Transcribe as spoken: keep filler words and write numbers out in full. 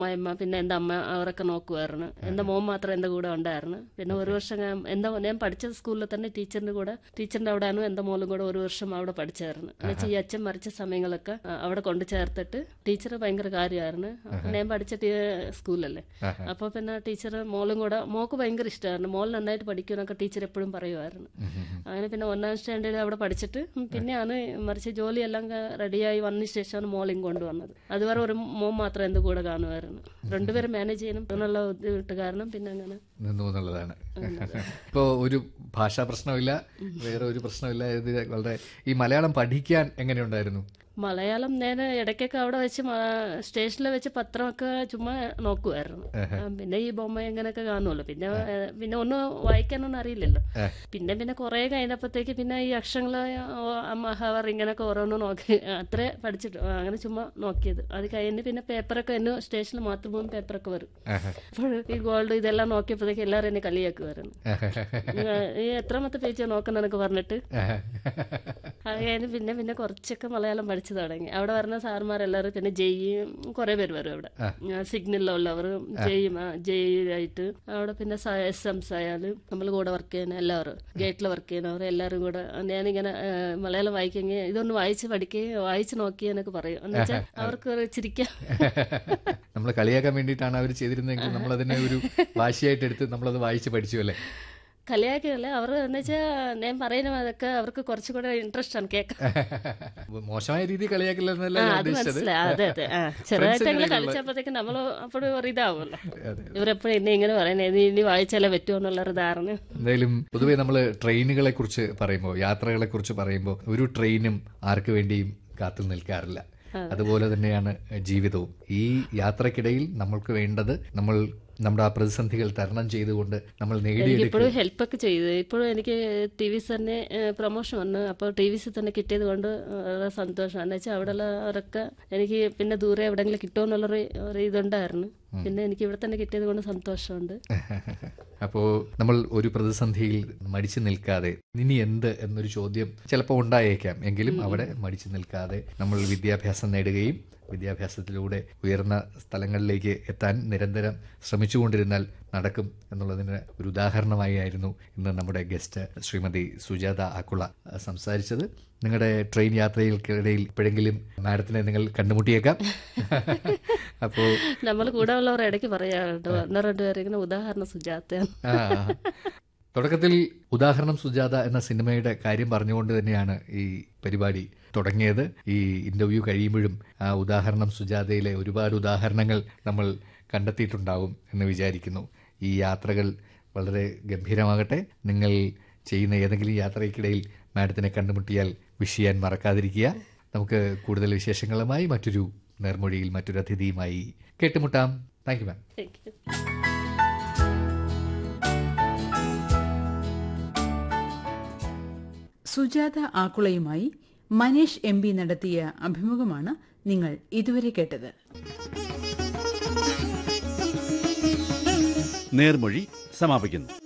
അമ്മ പിന്നെ എൻ്റെ അമ്മ അവരൊക്കെ നോക്കുമായിരുന്നു. എൻ്റെ മോൻ മാത്രം എൻ്റെ കൂടെ ഉണ്ടായിരുന്നു. പിന്നെ ഒരു വർഷം ഞാൻ എൻ്റെ ഞാൻ പഠിച്ച സ്കൂളിൽ തന്നെ ടീച്ചറിൻ്റെ കൂടെ ടീച്ചറിൻ്റെ അവിടെയാണ് എൻ്റെ മോളും കൂടെ ഒരു വർഷം അവിടെ പഠിച്ചായിരുന്നു. എന്നുവെച്ചാൽ ഈ അച്ഛൻ മരിച്ച സമയങ്ങളൊക്കെ ആ, അവിടെ കൊണ്ട് ചേർത്തിട്ട് ടീച്ചർ ഭയങ്കര കാര്യമായിരുന്നു. അപ്പം ഞാൻ പഠിച്ച ടീ- സ്കൂളല്ലേ, അപ്പോൾ പിന്നെ ടീച്ചർ മോളും കൂടെ മോൾക്ക് ഭയങ്കര ഇഷ്ടമായിരുന്നു. മോൾ നന്നായിട്ട് പഠിക്കുമെന്നൊക്കെ ടീച്ചർ എപ്പോഴും പറയുമായിരുന്നു. അങ്ങനെ പിന്നെ ഒന്നാം സ്റ്റാൻഡേർഡ് അവിടെ പഠിച്ചിട്ട് പിന്നെയാണ് മറിച്ച് ജോലിയെല്ലാം റെഡിയായി വന്നതിന് ശേഷമാണ് മോളിങ് കൊണ്ടുവന്നത്. അതുവരെ ഒരു മോൻ മാത്രം എൻ്റെ കൂടെ കാണുമായിരുന്നു. രണ്ടുപേരും മാനേജ് ചെയ്യണം എന്നുള്ള ബുദ്ധിമുട്ട് കാരണം പിന്നെ അങ്ങനെ നിന്നു എന്നുള്ളതാണ്. ഇപ്പോൾ ഒരു ഭാഷാ പ്രശ്നമില്ല, വേറെ ഒരു പ്രശ്നമില്ല. ഇത് വളരെ ഈ മലയാളം പഠിക്കാൻ എങ്ങനെയുണ്ടായിരുന്നു? മലയാളം ഞാൻ ഇടയ്ക്കൊക്കെ അവിടെ വെച്ച് സ്റ്റേഷനിൽ വെച്ച് പത്രമൊക്കെ ചുമ്മാ നോക്കുമായിരുന്നു. ആ, പിന്നെ ഈ ബൊമ്മ എങ്ങനെയൊക്കെ കാണുമല്ലോ. പിന്നെ ഏ, പിന്നെ ഒന്നും വായിക്കാനൊന്നും അറിയില്ലല്ലോ. പിന്നെ പിന്നെ കുറേ കഴിഞ്ഞപ്പോഴത്തേക്ക് പിന്നെ ഈ അക്ഷരങ്ങൾ മഹാവർ ഇങ്ങനെയൊക്കെ ഓരോന്ന് നോക്കി അത്രേ പഠിച്ചിട്ട് ആ, അങ്ങനെ ചുമ്മാ നോക്കിയത്. അത് കഴിഞ്ഞ് പിന്നെ പേപ്പറൊക്കെ എന്നെ സ്റ്റേഷനിൽ മാതൃഭൂമി പേപ്പറൊക്കെ വരും. അപ്പോൾ ഈ ഗോൾഡ് ഇതെല്ലാം നോക്കിയപ്പോഴത്തേക്ക് എല്ലാവരും എന്നെ കളിയാക്കുമായിരുന്നു. ഈ എത്രാമത്തെ പേജ് നോക്കുന്നതൊക്കെ പറഞ്ഞിട്ട് അത് കഴിഞ്ഞ് പിന്നെ പിന്നെ കുറച്ചൊക്കെ മലയാളം പഠിച്ചു തുടങ്ങി. അവിടെ വരുന്ന സാറുമാരെല്ലാവരും പിന്നെ ജെയ്യും കുറേ പേര് വരും. അവിടെ സിഗ്നലിലുള്ളവർ ജെയ്യും ജെയ്യായിട്ട് അവിടെ പിന്നെ എസ് എംസ് ആയാലും നമ്മൾ കൂടെ വർക്ക് ചെയ്യുന്ന എല്ലാവരും ഗേറ്റിൽ വർക്ക് ചെയ്യുന്നവർ എല്ലാവരും കൂടെ ഞാനിങ്ങനെ ആ, മലയാളം വായിക്കെങ്കിൽ ഇതൊന്ന് വായിച്ച് പഠിക്കുകയും വായിച്ച് നോക്കിയെന്നൊക്കെ പറയും. എന്ന് വെച്ചാൽ അവർക്ക് ഒരു ചിരിക്കാം. നമ്മൾ കളിയാക്കാൻ വേണ്ടിയിട്ടാണ് അവർ ചെയ്തിരുന്നതെങ്കിൽ നമ്മളതിനെ ഒരു വാശിയായിട്ട് എടുത്ത് നമ്മളത് വായിച്ച് പഠിച്ചു അല്ലേ? കളിയാക്കിയല്ല അവർ എന്ന് വെച്ചാൽ ഞാൻ പറയുന്ന അതൊക്കെ അവർക്ക് കുറച്ചുകൂടെ ഇൻട്രസ്റ്റ് ആണ് കേൾക്കാൻ. മോശമായ രീതി കളിയാക്കില്ലെന്നല്ല ആ ഞാൻ അത് ഉദ്ദേശിച്ചത്. മനസ്സിലായി. അതെ അതെ ആ ചെറുതായിട്ടെങ്കിലും കളിച്ചപ്പോഴത്തേക്ക് നമ്മൾ അപ്പോഴും ഒരു ഇതാവുമല്ലോ. ഇവരെപ്പോഴും എന്നെ ഇങ്ങനെ പറയുന്നത് ഇനി വായിച്ചാലേ പറ്റുമോ എന്നുള്ളൊരു ധാരണ. എന്തായാലും പൊതുവെ നമ്മൾ ട്രെയിനുകളെ കുറിച്ച് പറയുമ്പോൾ യാത്രകളെ കുറിച്ച് പറയുമ്പോൾ ഒരു ട്രെയിനും ആർക്ക് വേണ്ടിയും കാത്തു നിൽക്കാറില്ല. അതുപോലെ തന്നെയാണ് ജീവിതവും. ഈ യാത്രക്കിടയിൽ നമ്മൾക്ക് വേണ്ടത് നമ്മൾ നമ്മുടെ ആ പ്രതിസന്ധികൾ തരണം ചെയ്തുകൊണ്ട് നമ്മൾ നേടിയെടുക്കും. ഇപ്പോഴും ഹെൽപ്പൊക്കെ ചെയ്ത് ഇപ്പോഴും എനിക്ക് ടി വി സി തന്നെ പ്രൊമോഷൻ വന്നു. അപ്പോൾ ടി വി സി തന്നെ കിട്ടിയത് കൊണ്ട് വളരെ സന്തോഷമാണ്. എന്ന് വെച്ചാൽ അവിടെ ഉള്ളവരൊക്കെ എനിക്ക് പിന്നെ ദൂരെ എവിടെയെങ്കിലും കിട്ടുമെന്നുള്ളൊരു ഒരു ഇതുണ്ടായിരുന്നു. പിന്നെ എനിക്ക് ഇവിടെ തന്നെ കിട്ടിയത് കൊണ്ട് സന്തോഷമുണ്ട്. അപ്പോൾ നമ്മൾ ഒരു പ്രതിസന്ധിയിൽ മടിച്ചു നിൽക്കാതെ ഇനി എന്ത് എന്നൊരു ചോദ്യം ചിലപ്പോൾ ഉണ്ടായേക്കാം. എങ്കിലും അവിടെ മടിച്ചു നിൽക്കാതെ നമ്മൾ വിദ്യാഭ്യാസം നേടുകയും വിദ്യാഭ്യാസത്തിലൂടെ ഉയർന്ന സ്ഥലങ്ങളിലേക്ക് എത്താൻ നിരന്തരം ശ്രമിച്ചുകൊണ്ടിരുന്നാൽ നടക്കും എന്നുള്ളതിന് ഒരു ഉദാഹരണമായി ആയിരുന്നു ഇന്ന് നമ്മുടെ ഗസ്റ്റ് ശ്രീമതി സുജാത ആക്കുള സംസാരിച്ചത്. നിങ്ങളുടെ ട്രെയിൻ യാത്രകൾക്കിടയിൽ എപ്പോഴെങ്കിലും മാഡത്തിനെ നിങ്ങൾ കണ്ടുമുട്ടിയേക്കാം. അപ്പോൾ നമ്മൾ കൂടെ ഉള്ളവർ ഇടയ്ക്ക് പറയാറുണ്ട് ഒന്നോ രണ്ടു പേരെ ഇങ്ങനെ ഉദാഹരണം സുജാത. തുടക്കത്തിൽ ഉദാഹരണം സുജാത എന്ന സിനിമയുടെ കാര്യം പറഞ്ഞുകൊണ്ട് തന്നെയാണ് ഈ പരിപാടി തുടങ്ങിയത്. ഈ ഇന്റർവ്യൂ കഴിയുമ്പോഴും ആ ഉദാഹരണം സുജാതയിലെ ഒരുപാട് ഉദാഹരണങ്ങൾ നമ്മൾ കണ്ടെത്തിയിട്ടുണ്ടാവും എന്ന് വിചാരിക്കുന്നു. ഈ യാത്രകൾ വളരെ ഗംഭീരമാകട്ടെ. നിങ്ങൾ ചെയ്യുന്ന ഏതെങ്കിലും യാത്രയ്ക്കിടയിൽ മാഡത്തിനെ കണ്ടുമുട്ടിയാൽ വിഷ് ചെയ്യാൻ മറക്കാതിരിക്കുക. നമുക്ക് കൂടുതൽ വിശേഷങ്ങളുമായി മറ്റൊരു നേർമൊഴിയിൽ മറ്റൊരു അതിഥിയുമായി കേട്ടുമുട്ടാം. Thank you ma'am. Thank you. Sujatha ആക്കുളയുമായി Manish M P നടത്തിയ അഭിമുഖമാണ് നിങ്ങൾ ഇതുവരെ കേട്ടത്. നേർമൊഴി സമാപിക്കുന്നു.